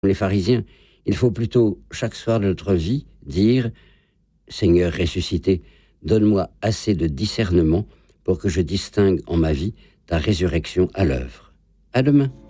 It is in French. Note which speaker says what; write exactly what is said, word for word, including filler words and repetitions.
Speaker 1: les pharisiens. Il faut plutôt, chaque soir de notre vie, dire « Seigneur ressuscité, donne-moi assez de discernement pour que je distingue en ma vie ta résurrection à l'œuvre. » À demain.